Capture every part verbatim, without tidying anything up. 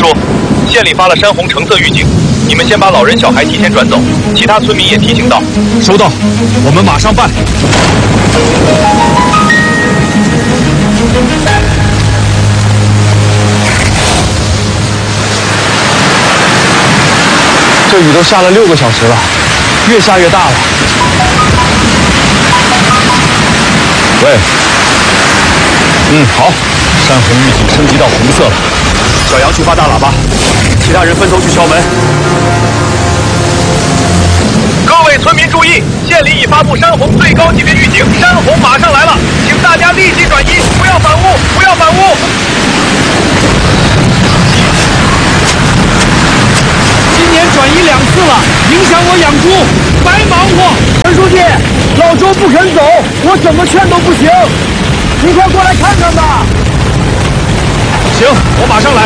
书，县里发了山洪橙色预警，你们先把老人小孩提前转走，其他村民也提醒到。 收到，我们马上办。这雨都下了六个小时了，越下越大了。喂，嗯，好，山洪预警升级到红色了。小杨去发大喇叭，其他人分头去敲门。 各位村民注意，县里已发布山洪最高级别预警，山洪马上来了，请大家立即转移，不要反屋，不要反屋。 今年转移两次了，影响我养猪，白忙活。 陈书记，老周不肯走，我怎么劝都不行，你快过来看看吧。 行，我马上来。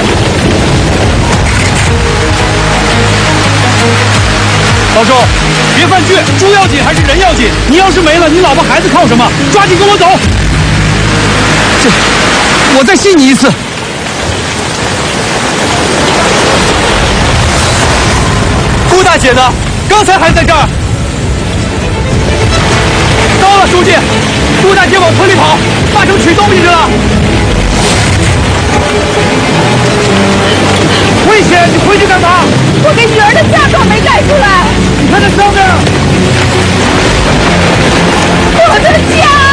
老周，别犯倔，猪要紧还是人要紧？你要是没了，你老婆孩子靠什么？抓紧跟我走。这，我再信你一次。顾大姐呢？刚才还在这儿。到了，书记，顾大姐往村里跑，八成取东西去了。